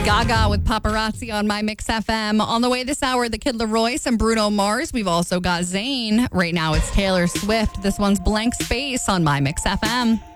Gaga with Paparazzi on My Mix FM. On the way this hour, the Kid Leroy and Bruno Mars. We've also got Zayn. Right now, it's Taylor Swift. This one's Blank Space on My Mix FM.